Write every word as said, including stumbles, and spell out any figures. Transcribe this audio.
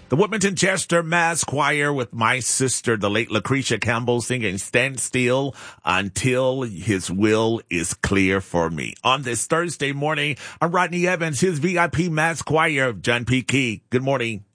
The Woodmanton Chester Mass Choir with my sister, the late Lucretia Campbell, singing Stand Still Until His Will is Clear for Me. On this Thursday morning, I'm Rodney Evans, his V I P Mass Choir of John P. Key. Good morning.